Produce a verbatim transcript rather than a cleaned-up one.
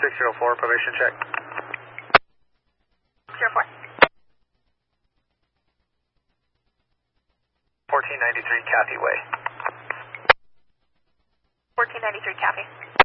six zero four, probation check. zero four. fourteen ninety-three Cathy Way. fourteen ninety-three Cathy.